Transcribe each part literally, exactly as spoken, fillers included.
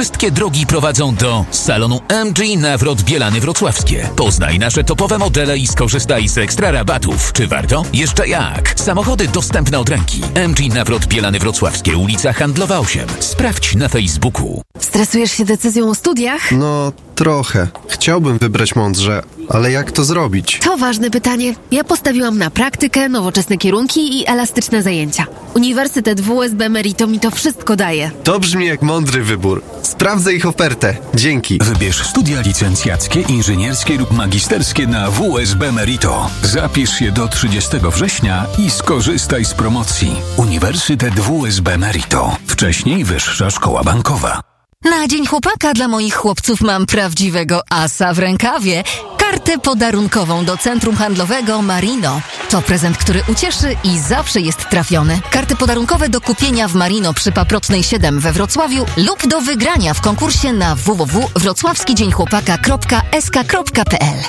Wszystkie drogi prowadzą do salonu M G Nawrot Bielany Wrocławskie. Poznaj nasze topowe modele i skorzystaj z ekstra rabatów. Czy warto? Jeszcze jak! Samochody dostępne od ręki. M G Nawrot Bielany Wrocławskie, ulica Handlowa osiem. Sprawdź na Facebooku. Stresujesz się decyzją o studiach? No, trochę. Chciałbym wybrać mądrze, ale jak to zrobić? To ważne pytanie. Ja postawiłam na praktykę, nowoczesne kierunki i elastyczne zajęcia. Uniwersytet W S B Merito mi to wszystko daje. To brzmi jak mądry wybór. Sprawdzę ich ofertę. Dzięki. Wybierz studia licencjackie, inżynierskie lub magisterskie na W S B Merito. Zapisz się do trzydziestego września i skorzystaj z promocji. Uniwersytet W S B Merito. Wcześniej Wyższa Szkoła Bankowa. Na Dzień Chłopaka dla moich chłopców mam prawdziwego asa w rękawie. Kartę podarunkową do Centrum Handlowego Marino. To prezent, który ucieszy i zawsze jest trafiony. Karty podarunkowe do kupienia w Marino przy Paprotnej siedem we Wrocławiu lub do wygrania w konkursie na w w w kropka wrocławski dzień chłopaka kropka s k kropka p l.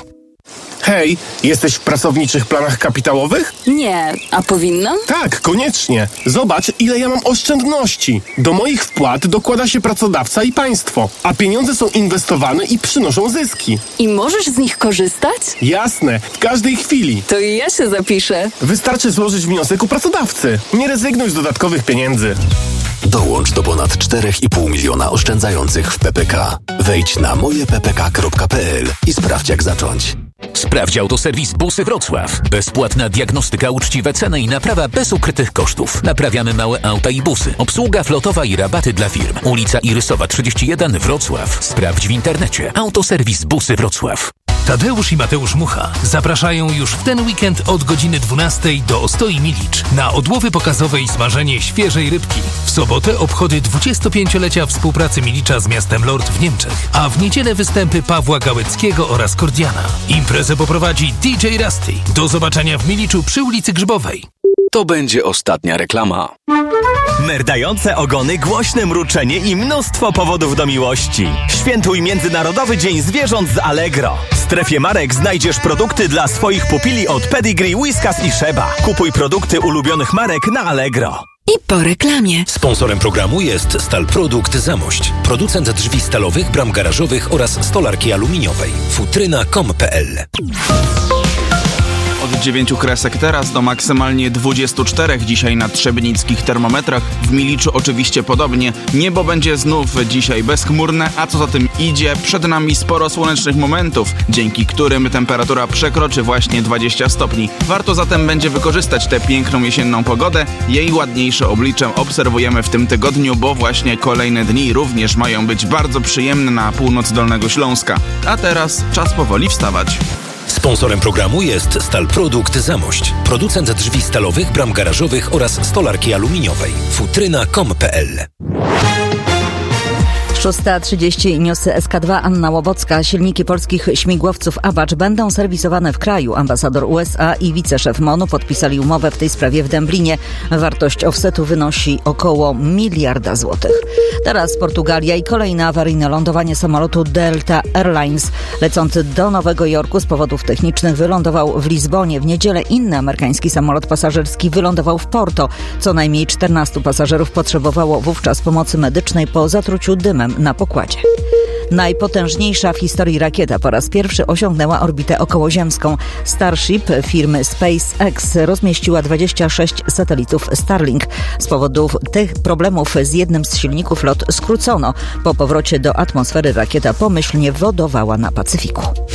Hej, jesteś w pracowniczych planach kapitałowych? Nie, a powinnam? Tak, koniecznie. Zobacz, ile ja mam oszczędności. Do moich wpłat dokłada się pracodawca i państwo, a pieniądze są inwestowane i przynoszą zyski. I możesz z nich korzystać? Jasne, w każdej chwili. To i ja się zapiszę. Wystarczy złożyć wniosek u pracodawcy. Nie rezygnuj z dodatkowych pieniędzy. Dołącz do ponad cztery i pół miliona oszczędzających w P P K. Wejdź na moje p p k kropka p l i sprawdź, jak zacząć. Sprawdź Autoserwis Busy Wrocław. Bezpłatna diagnostyka, uczciwe ceny i naprawa bez ukrytych kosztów. Naprawiamy małe auta i busy. Obsługa flotowa i rabaty dla firm. Ulica Irysowa trzydzieści jeden Wrocław. Sprawdź w internecie. Autoserwis Busy Wrocław. Tadeusz i Mateusz Mucha zapraszają już w ten weekend od godziny dwunastej do Ostoi Milicz na odłowy pokazowe i smażenie świeżej rybki. W sobotę obchody dwudziestopięciolecia współpracy Milicza z miastem Lord w Niemczech, a w niedzielę występy Pawła Gałeckiego oraz Kordiana. Imprezę poprowadzi D J Rusty. Do zobaczenia w Miliczu przy ulicy Grzybowej. To będzie ostatnia reklama. Merdające ogony, głośne mruczenie i mnóstwo powodów do miłości. Świętuj Międzynarodowy Dzień Zwierząt z Allegro. W strefie marek znajdziesz produkty dla swoich pupili od Pedigree, Whiskas i Sheba. Kupuj produkty ulubionych marek na Allegro. I po reklamie. Sponsorem programu jest Stalprodukt Zamość. Producent drzwi stalowych, bram garażowych oraz stolarki aluminiowej. futryna kropka com kropka p l. Od dziewięciu kresek teraz do maksymalnie dwudziestu czterech dzisiaj na trzebnickich termometrach. W Miliczu oczywiście podobnie. Niebo będzie znów dzisiaj bezchmurne, a co za tym idzie, przed nami sporo słonecznych momentów, dzięki którym temperatura przekroczy właśnie dwadzieścia stopni. Warto zatem będzie wykorzystać tę piękną jesienną pogodę. Jej ładniejsze oblicze obserwujemy w tym tygodniu, bo właśnie kolejne dni również mają być bardzo przyjemne na północ Dolnego Śląska. A teraz czas powoli wstawać. Sponsorem programu jest Stalprodukt Zamość. Producent drzwi stalowych, bram garażowych oraz stolarki aluminiowej. futryna kropka com kropka p l. szósta trzydzieści newsy S K dwa, Anna Łowocka. Silniki polskich śmigłowców Apache będą serwisowane w kraju. Ambasador U S A i wiceszef M O N-u podpisali umowę w tej sprawie w Dęblinie. Wartość offsetu wynosi około miliarda złotych. Teraz Portugalia i kolejne awaryjne lądowanie samolotu Delta Airlines. Lecący do Nowego Jorku z powodów technicznych wylądował w Lizbonie. W niedzielę inny amerykański samolot pasażerski wylądował w Porto. Co najmniej czternastu pasażerów potrzebowało wówczas pomocy medycznej po zatruciu dymem na pokładzie. Najpotężniejsza w historii rakieta po raz pierwszy osiągnęła orbitę okołoziemską. Starship firmy SpaceX rozmieściła dwadzieścia sześć satelitów Starlink. Z powodu tych problemów z jednym z silników lot skrócono. Po powrocie do atmosfery rakieta pomyślnie wylądowała na Pacyfiku.